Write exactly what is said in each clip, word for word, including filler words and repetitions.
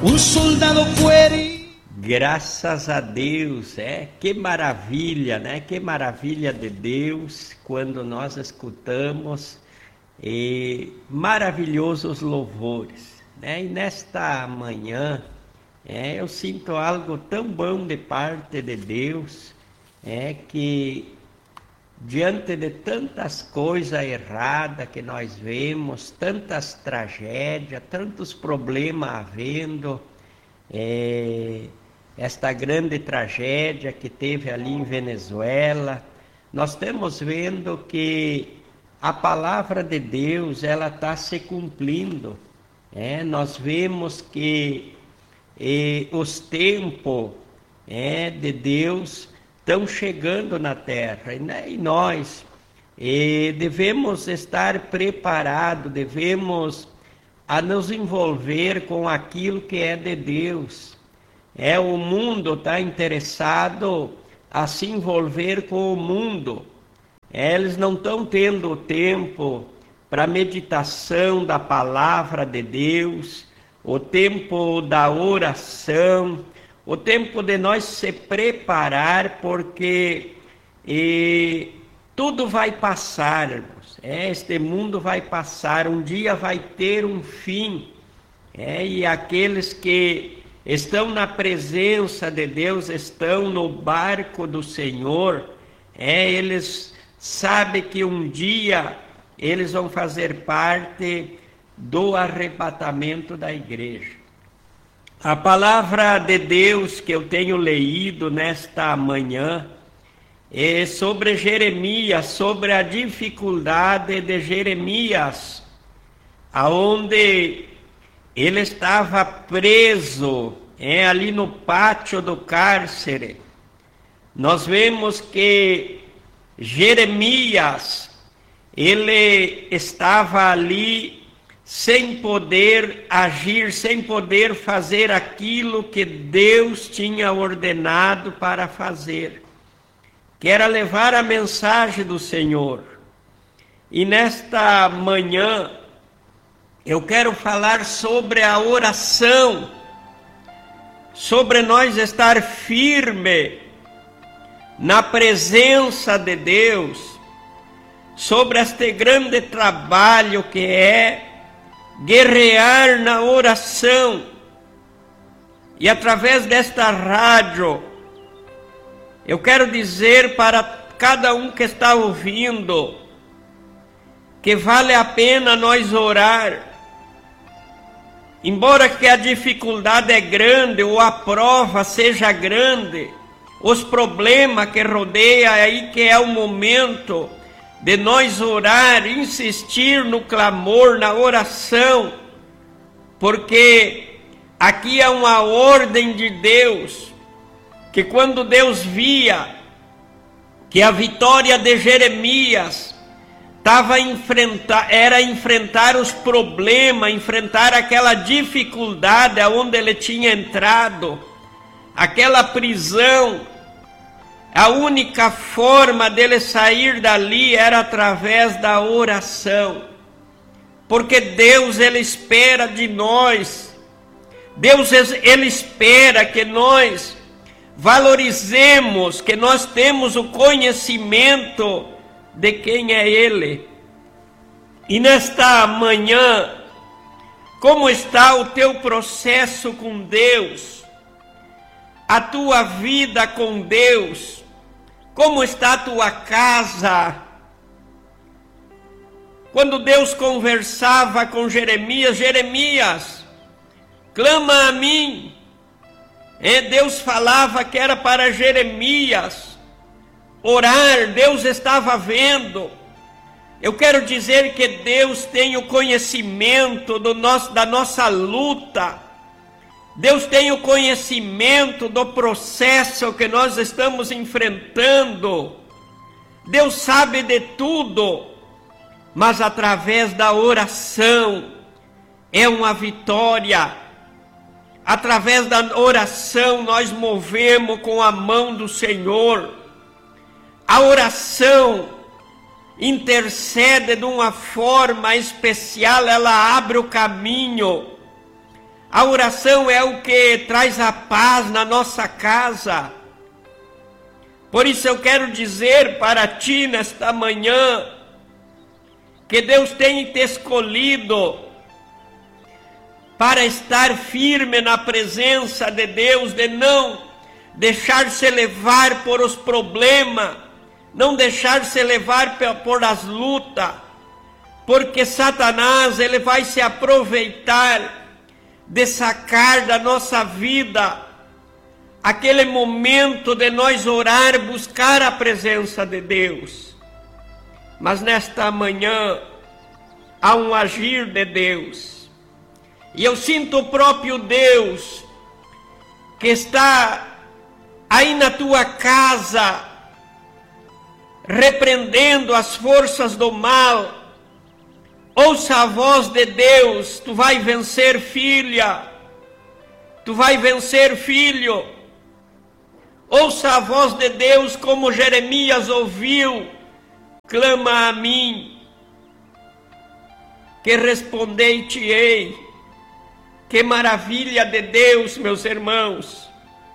un soldado fue herido. Graças a Deus, é, que maravilha, né? Que maravilha de Deus quando nós escutamos e maravilhosos louvores, né? E nesta manhã, é, eu sinto algo tão bom de parte de Deus, é que diante de tantas coisas erradas que nós vemos, tantas tragédias, tantos problemas havendo, é, esta grande tragédia que teve ali em Venezuela, nós estamos vendo que a palavra de Deus ela está se cumprindo. É, nós vemos que é, os tempos é, de Deus estão chegando na terra, e, né, e nós é, devemos estar preparados, devemos a nos envolver com aquilo que é de Deus. É, o mundo está interessado a se envolver com o mundo. É, eles não estão tendo tempo para meditação da palavra de Deus, o tempo da oração, o tempo de nós se preparar, porque e, tudo vai passar, irmãos. É, este mundo vai passar, um dia vai ter um fim. É, e aqueles que estão na presença de Deus, estão no barco do Senhor, é, eles sabem que um dia eles vão fazer parte do arrebatamento da igreja. A palavra de Deus que eu tenho lido nesta manhã é sobre Jeremias, sobre a dificuldade de Jeremias, aonde ele estava preso, é, ali no pátio do cárcere. Nós vemos que Jeremias, ele estava ali sem poder agir, sem poder fazer aquilo que Deus tinha ordenado para fazer, que era levar a mensagem do Senhor. E nesta manhã, eu quero falar sobre a oração, sobre nós estar firme na presença de Deus, sobre este grande trabalho que é guerrear na oração. E através desta rádio, eu quero dizer para cada um que está ouvindo, que vale a pena nós orar. Embora que a dificuldade é grande, ou a prova seja grande, os problemas que rodeiam, aí que é o momento de nós orar, insistir no clamor, na oração, porque aqui é uma ordem de Deus, que quando Deus via que a vitória de Jeremias Tava enfrentar, era enfrentar os problemas, enfrentar aquela dificuldade aonde ele tinha entrado, aquela prisão. A única forma dele sair dali era através da oração, porque Deus ele espera de nós, Deus ele espera que nós valorizemos, que nós temos o conhecimento de quem é Ele. E nesta manhã, como está o teu processo com Deus? A tua vida com Deus? Como está a tua casa? Quando Deus conversava com Jeremias, Jeremias, clama a mim. E Deus falava que era para Jeremias orar, Deus estava vendo. Eu quero dizer que Deus tem o conhecimento do nosso, da nossa luta. Deus tem o conhecimento do processo que nós estamos enfrentando. Deus sabe de tudo, mas através da oração é uma vitória. Através da oração nós movemos com a mão do Senhor. A oração intercede de uma forma especial, ela abre o caminho. A oração é o que traz a paz na nossa casa. Por isso eu quero dizer para ti nesta manhã, que Deus tem te escolhido para estar firme na presença de Deus, de não deixar-se levar por os problemas, não deixar-se levar por as lutas, porque Satanás ele vai se aproveitar de sacar da nossa vida aquele momento de nós orar, buscar a presença de Deus. Mas nesta manhã há um agir de Deus. E eu sinto o próprio Deus que está aí na tua casa, repreendendo as forças do mal. Ouça a voz de Deus, tu vai vencer, filha, tu vai vencer, filho. Ouça a voz de Deus como Jeremias ouviu, clama a mim, que respondei-te-ei. Que maravilha de Deus, meus irmãos.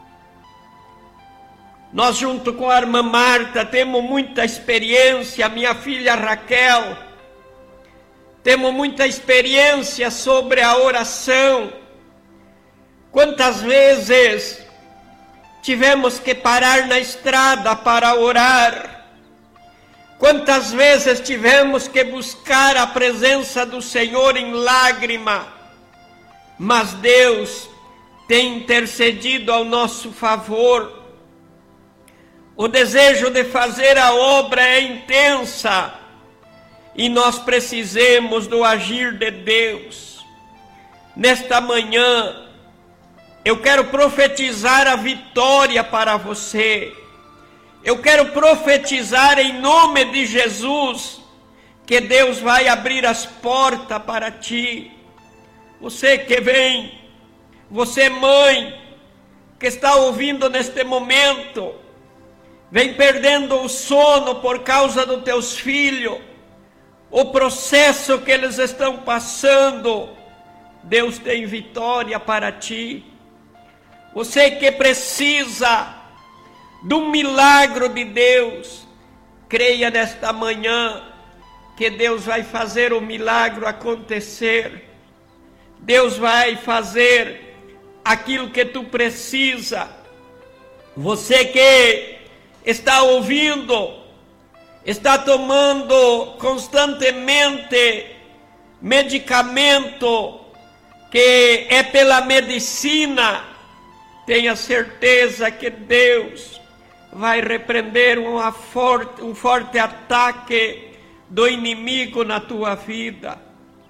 Nós junto com a irmã Marta temos muita experiência, minha filha Raquel, temos muita experiência sobre a oração. Quantas vezes tivemos que parar na estrada para orar? Quantas vezes tivemos que buscar a presença do Senhor em lágrima? Mas Deus tem intercedido ao nosso favor. O desejo de fazer a obra é intensa e nós precisamos do agir de Deus. Nesta manhã, eu quero profetizar a vitória para você. Eu quero profetizar em nome de Jesus que Deus vai abrir as portas para ti. Você que vem, você mãe, que está ouvindo neste momento, vem perdendo o sono por causa dos teus filhos, o processo que eles estão passando, Deus tem vitória para ti. Você que precisa do milagre de Deus, creia nesta manhã que Deus vai fazer o milagre acontecer. Deus vai fazer aquilo que tu precisa. Você que está ouvindo, está tomando constantemente medicamento que é pela medicina, tenha certeza que Deus vai repreender uma forte, um forte ataque do inimigo na tua vida.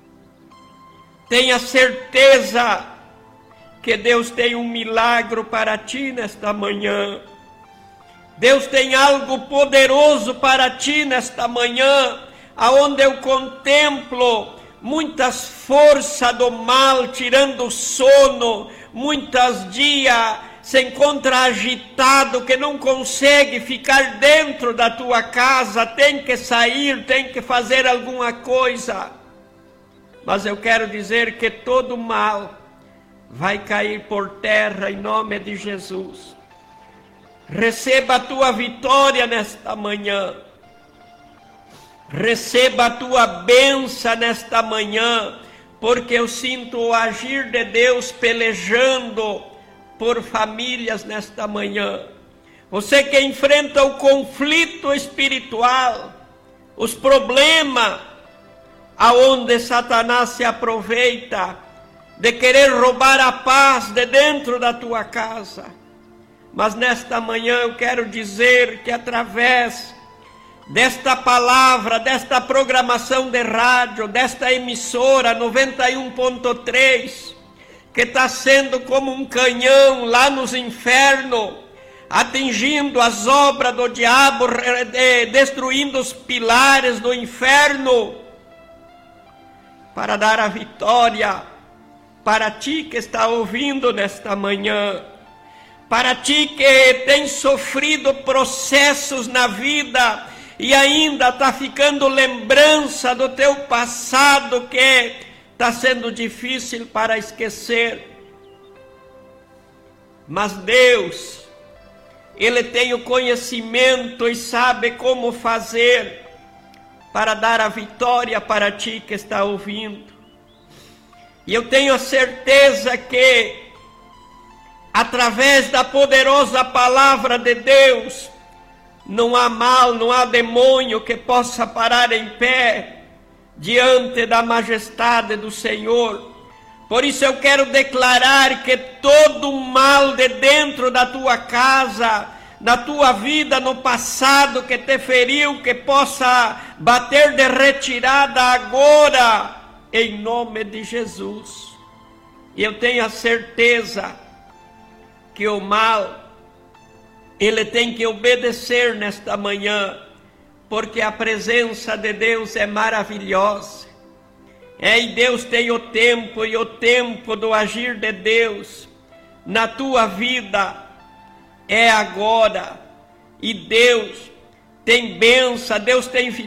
Tenha certeza que Deus tem um milagre para ti nesta manhã. Deus tem algo poderoso para ti nesta manhã, aonde eu contemplo muitas forças do mal tirando o sono, muitos dias se encontra agitado, que não consegue ficar dentro da tua casa, tem que sair, tem que fazer alguma coisa. Mas eu quero dizer que todo mal vai cair por terra em nome de Jesus. Receba a tua vitória nesta manhã. Receba a tua bênção nesta manhã, porque eu sinto o agir de Deus pelejando por famílias nesta manhã. Você que enfrenta o conflito espiritual, os problemas, aonde Satanás se aproveita de querer roubar a paz de dentro da tua casa. Mas nesta manhã eu quero dizer que através desta palavra, desta programação de rádio, desta emissora noventa e um ponto três, que está sendo como um canhão lá nos infernos, atingindo as obras do diabo, destruindo os pilares do inferno, para dar a vitória para ti que está ouvindo nesta manhã, para ti que tem sofrido processos na vida e ainda está ficando lembrança do teu passado que está sendo difícil para esquecer. Mas Deus, Ele tem o conhecimento e sabe como fazer para dar a vitória para ti que está ouvindo. E eu tenho a certeza que, através da poderosa palavra de Deus, não há mal, não há demônio que possa parar em pé diante da majestade do Senhor. Por isso eu quero declarar que todo mal de dentro da tua casa, na tua vida no passado que te feriu, que possa bater de retirada agora, em nome de Jesus. E eu tenho a certeza que o mal, ele tem que obedecer nesta manhã, porque a presença de Deus é maravilhosa. É, e Deus tem o tempo, e o tempo do agir de Deus na tua vida é agora. E Deus tem bênção, Deus tem vitória.